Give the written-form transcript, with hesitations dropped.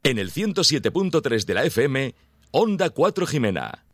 En el 107.3 de la FM, Onda 4 Jimena.